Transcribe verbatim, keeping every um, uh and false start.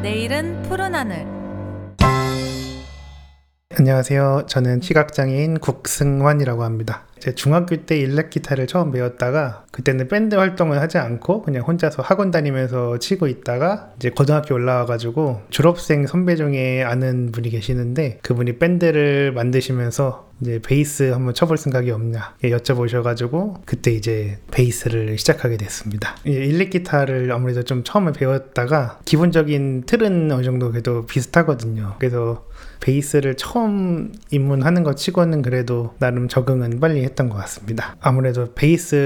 내일은 푸른 하늘. 안녕하세요. 저는 시각장애인 국승환이라고 합니다. 제 중학교 때 일렉 기타를 처음 배웠다가 그때는 밴드 활동을 하지 않고 그냥 혼자서 학원 다니면서 치고 있다가 이제 고등학교 올라와가지고 졸업생 선배 중에 아는 분이 계시는데 그분이 밴드를 만드시면서 이제 베이스 한번 쳐볼 생각이 없냐 여쭤보셔가지고 그때 이제 베이스를 시작하게 됐습니다. 일렉 기타를 아무래도 좀 처음에 배웠다가 기본적인 틀은 어느 정도 그래도 비슷하거든요. 그래서 베이스를 처음 입문하는 것 치고는 그래도 나름 적응은 빨리 했던 것 같습니다. 아무래도 베이스